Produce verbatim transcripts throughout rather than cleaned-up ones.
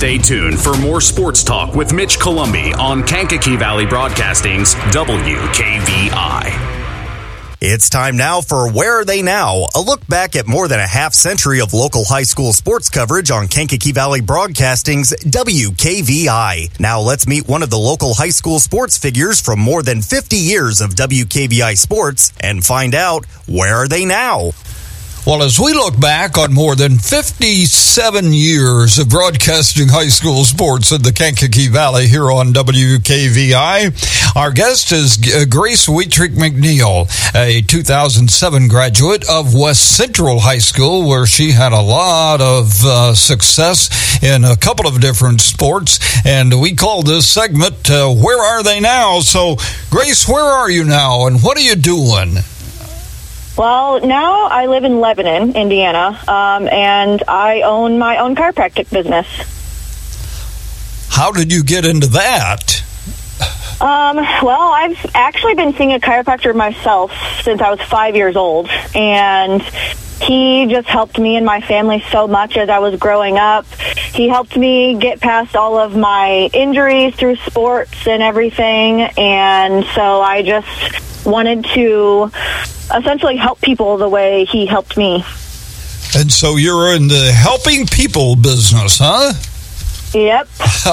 Stay tuned for more sports talk with Mitch Columbi on Kankakee Valley Broadcasting's W K V I. It's time now for Where Are They Now? A look back at more than a half century of local high school sports coverage on Kankakee Valley Broadcasting's W K V I. Now let's meet one of the local high school sports figures from more than fifty years of W K V I sports and find out where are they now? Well, as we look back on more than fifty-seven years of broadcasting high school sports in the Kankakee Valley here on W K V I, our guest is Grace Wheatrick McNeil, a two thousand seven graduate of West Central High School, where she had a lot of uh, success in a couple of different sports. And we call this segment, uh, Where Are They Now? So, Grace, where are you now, and what are you doing? Well, now I live in Lebanon, Indiana, um, and I own my own chiropractic business. How did you get into that? Um, well, I've actually been seeing a chiropractor myself since I was five years old, and he just helped me and my family so much as I was growing up. He helped me get past all of my injuries through sports and everything, and so I just wanted to essentially help people the way he helped me. And so you're in the helping people business, huh? Yep.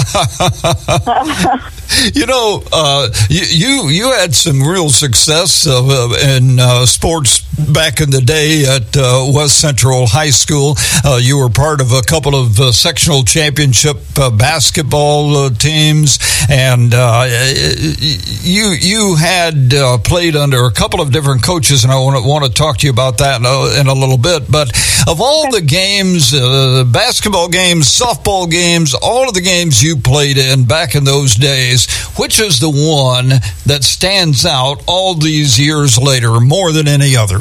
You know, uh, you, you you had some real success uh, in uh, sports back in the day at uh, West Central High School. Uh, you were part of a couple of uh, sectional championship uh, basketball uh, teams, and uh, you you had uh, played under a couple of different coaches, and I want to want to talk to you about that in a, in a little bit. But of all the games, uh, basketball games, softball games, all of the games you played in back in those days, which is the one that stands out all these years later more than any other?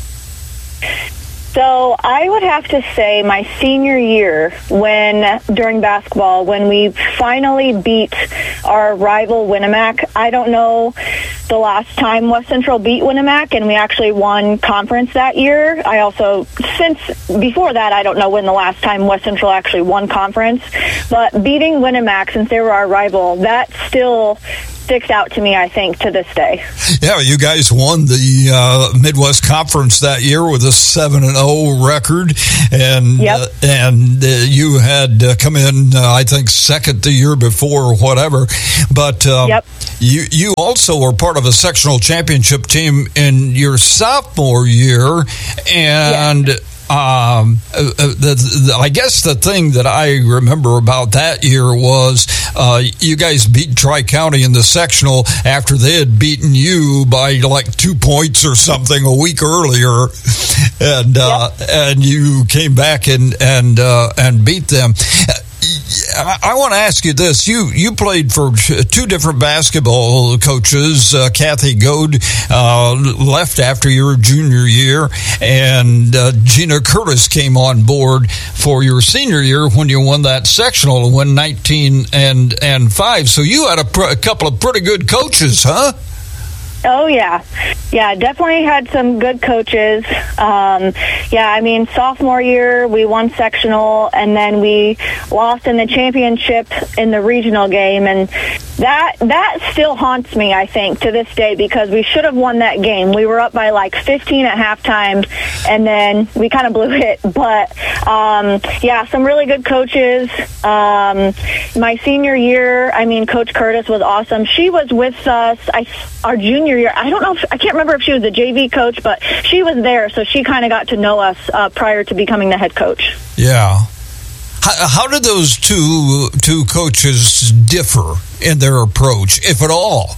So I would have to say my senior year, when during basketball, when we finally beat our rival Winamac. I don't know the last time West Central beat Winamac, and we actually won conference that year. I also, since before that, I don't know when the last time West Central actually won conference, but beating Winamac, since they were our rival, that still sticks out to me, I think, to this day. Yeah, you guys won the uh, Midwest Conference that year with a seven and oh record, and yep. uh, and uh, you had uh, come in, uh, I think, second the year before or whatever. But um, yep. you you also were part of a sectional championship team in your sophomore year, and. Yes. Um, uh, the, the, I guess the thing that I remember about that year was uh, you guys beat Tri-County in the sectional after they had beaten you by like two points or something a week earlier, and uh, yep. and you came back and and uh, and beat them. I, I want to ask you this. You you played for two different basketball coaches. Uh, Kathy Goad uh, left after your junior year, and uh, Gina Curtis came on board for your senior year when you won that sectional and won nineteen and, and five. So you had a, pr- a couple of pretty good coaches, huh? Oh, yeah. Yeah, definitely had some good coaches. Um, yeah, I mean, sophomore year, we won sectional, and then we lost in the championship in the regional game. And that that still haunts me, I think, to this day, because we should have won that game. We were up by like fifteen at halftime, and then we kind of blew it. But, um, yeah, some really good coaches. Um, my senior year, I mean, Coach Curtis was awesome. She was with us I, our junior year. I don't know if, I can't remember if she was a J V coach, but she was there, so she kind of got to know us uh, prior to becoming the head coach. Yeah. How, how did those two two coaches differ in their approach, if at all?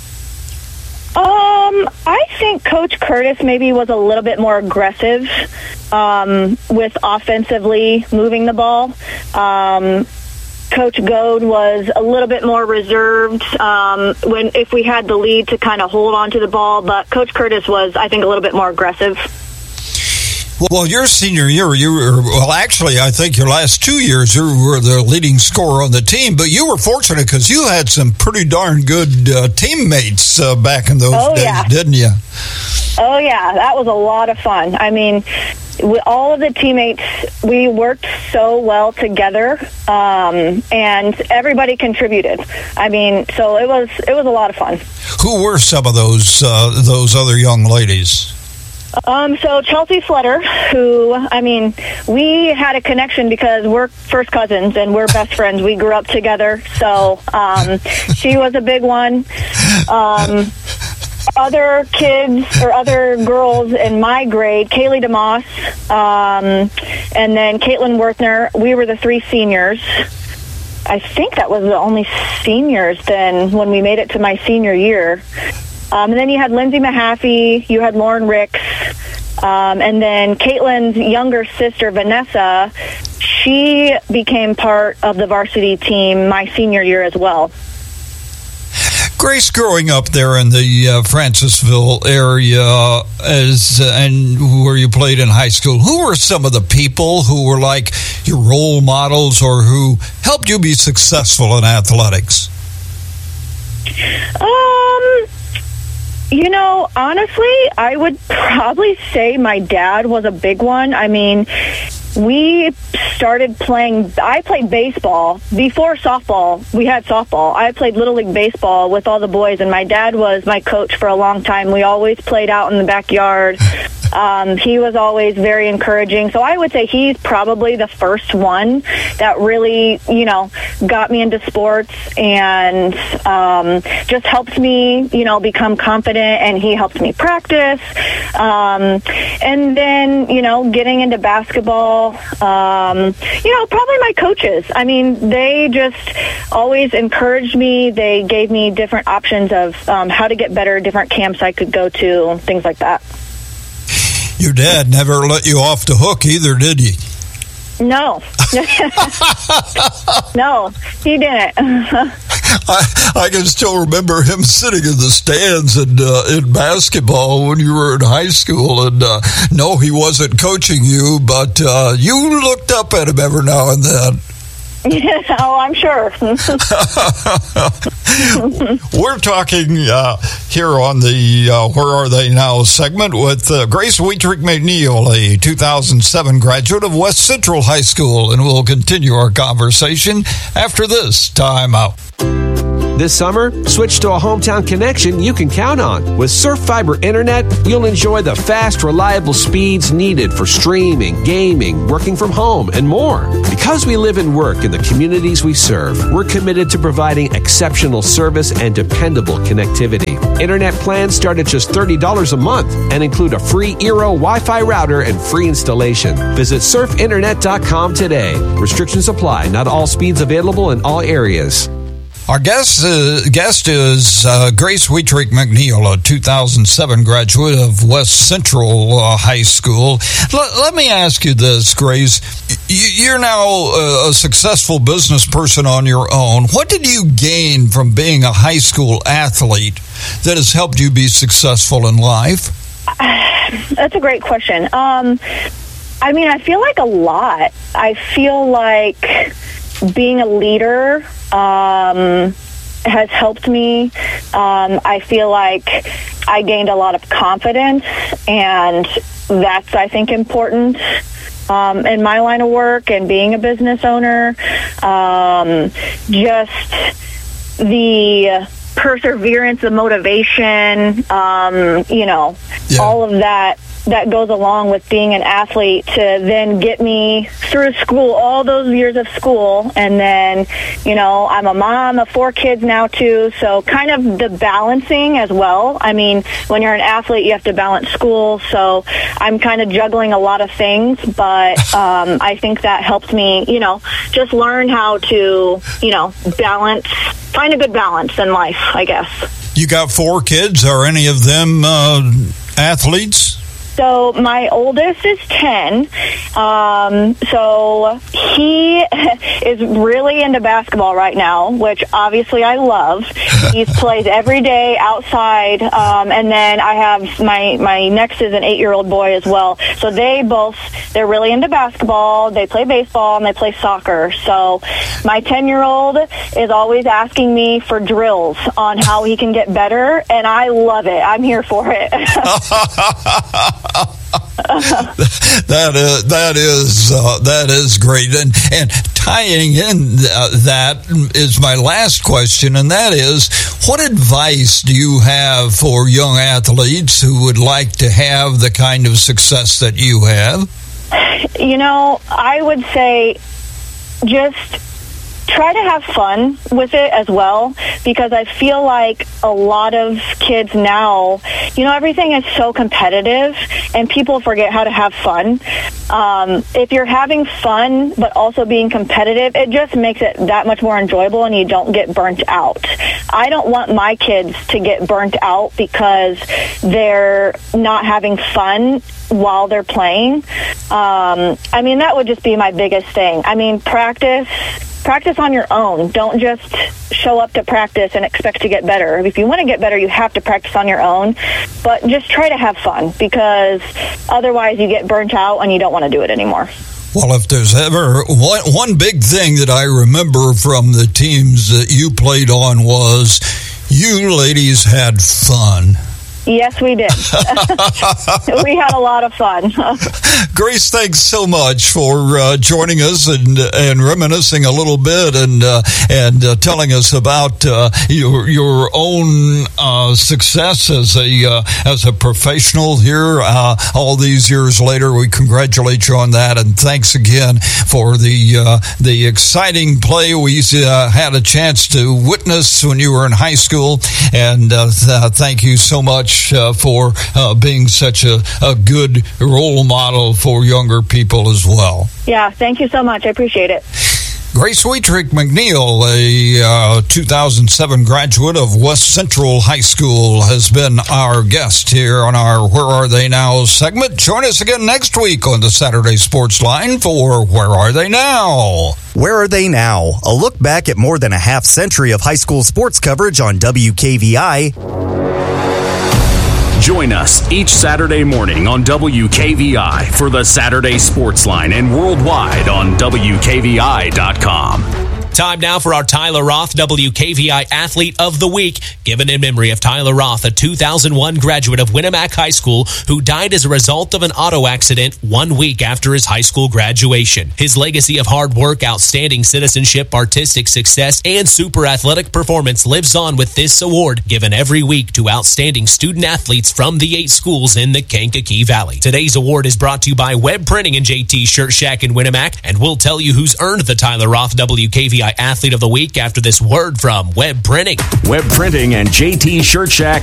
Um, I think Coach Curtis maybe was a little bit more aggressive um, with offensively moving the ball. Um Coach Goad was a little bit more reserved um, when if we had the lead to kind of hold on to the ball, but Coach Curtis was, I think, a little bit more aggressive. Well, your senior year, you were, well, actually, I think your last two years, you were the leading scorer on the team, but you were fortunate because you had some pretty darn good uh, teammates uh, back in those oh, days, yeah. didn't you? Oh, yeah, that was a lot of fun. I mean, we, all of the teammates, we worked so well together, um, and everybody contributed. I mean, so it was it was a lot of fun. Who were some of those uh, those other young ladies? Um, so Chelsea Fletter, who, I mean, we had a connection because we're first cousins and we're best friends. We grew up together, so um, she was a big one. Um, other kids or other girls in my grade, Kaylee DeMoss, um, and then Caitlin Werthner, we were the three seniors. I think that was the only seniors then when we made it to my senior year. Um, and then you had Lindsay Mahaffey, you had Lauren Ricks, um, and then Caitlin's younger sister, Vanessa, she became part of the varsity team my senior year as well. Grace, growing up there in the uh, Francisville area as uh, and where you played in high school, who were some of the people who were like your role models or who helped you be successful in athletics? Um... You know, honestly, I would probably say my dad was a big one. I mean, we started playing, I played baseball. Before softball, we had softball. I played Little League Baseball with all the boys, and my dad was my coach for a long time. We always played out in the backyard. Um, he was always very encouraging. So I would say he's probably the first one that really, you know, got me into sports and um, just helped me, you know, become confident, and he helped me practice. Um, and then, you know, getting into basketball, um, you know, probably my coaches. I mean, they just always encouraged me. They gave me different options of um, how to get better, different camps I could go to, things like that. Your dad never let you off the hook either, did he? No. No, he didn't. I, I can still remember him sitting in the stands in, uh, in basketball when you were in high school. And uh, no, he wasn't coaching you, but uh, you looked up at him every now and then. Yeah, oh, I'm sure. We're talking uh, here on the uh, Where Are They Now segment with uh, Grace Wheatrick McNeil, a two thousand seven graduate of West Central High School, and we'll continue our conversation after this time out. This summer, switch to a hometown connection you can count on. With Surf Fiber Internet, you'll enjoy the fast, reliable speeds needed for streaming, gaming, working from home, and more. Because we live and work in the communities we serve, we're committed to providing exceptional service and dependable connectivity. Internet plans start at just thirty dollars a month and include a free Eero Wi-Fi router and free installation. Visit surf internet dot com today. Restrictions apply. Not all speeds available in all areas. Our guest, uh, guest is uh, Grace Wheatrick McNeil, a two thousand seven graduate of West Central uh, High School. L- let me ask you this, Grace. Y- you're now uh, a successful business person on your own. What did you gain from being a high school athlete that has helped you be successful in life? That's a great question. Um, I mean, I feel like a lot. I feel like being a leader um, has helped me. Um, I feel like I gained a lot of confidence, and that's, I think, important um, in my line of work and being a business owner. Um, just the perseverance, the motivation, um, you know, yeah. all of that that goes along with being an athlete to then get me through school, all those years of school. And then, you know, I'm a mom of four kids now too. So kind of the balancing as well. I mean, when you're an athlete, you have to balance school. So I'm kind of juggling a lot of things, but um, I think that helps me, you know, just learn how to, you know, balance, find a good balance in life, I guess. You got four kids. Are any of them uh, athletes? So my oldest is ten. Um, so he is really into basketball right now, which obviously I love. He plays every day outside. Um, and then I have my, my next is an eight-year-old boy as well. So they both, they're really into basketball. They play baseball and they play soccer. So my ten-year-old is always asking me for drills on how he can get better. And I love it. I'm here for it. that is that is uh, that is great, and and tying in uh, that is my last question, and that is, what advice do you have for young athletes who would like to have the kind of success that you have? You know, I would say just try to have fun with it as well, because I feel like a lot of kids now, you know, everything is so competitive and people forget how to have fun. Um, if you're having fun but also being competitive, it just makes it that much more enjoyable and you don't get burnt out. I don't want my kids to get burnt out because they're not having fun while they're playing. Um, I mean, that would just be my biggest thing. I mean, practice Practice on your own. Don't just show up to practice and expect to get better. If you want to get better, you have to practice on your own. But just try to have fun, because otherwise you get burnt out and you don't want to do it anymore. Well, if there's ever one, one big thing that I remember from the teams that you played on was you ladies had fun. Yes, we did. We had a lot of fun. Grace, thanks so much for uh, joining us and and reminiscing a little bit and uh, and uh, telling us about uh, your your own uh, success as a uh, as a professional here. Uh, all these years later, we congratulate you on that, and thanks again for the uh, the exciting play we uh, had a chance to witness when you were in high school. And uh, th- thank you so much. Uh, for uh, being such a, a good role model for younger people as well. Yeah, thank you so much. I appreciate it. Grace Wietrich McNeil, a uh, two thousand seven graduate of West Central High School, has been our guest here on our Where Are They Now segment. Join us again next week on the Saturday Sports Line for Where Are They Now? Where Are They Now? A look back at more than a half century of high school sports coverage on W K V I. Join us each Saturday morning on W K V I for the Saturday Sports Line and worldwide on W K V I dot com. Time now for our Tyler Roth W K V I Athlete of the Week, given in memory of Tyler Roth, a two thousand one graduate of Winnemac High School who died as a result of an auto accident one week after his high school graduation. His legacy of hard work, outstanding citizenship, artistic success, and super athletic performance lives on with this award given every week to outstanding student athletes from the eight schools in the Kankakee Valley. Today's award is brought to you by Web Printing and J T Shirt Shack in Winnemac, and we'll tell you who's earned the Tyler Roth W K V I Athlete of the Week after this word from Web Printing. Web Printing and J T Shirt Shack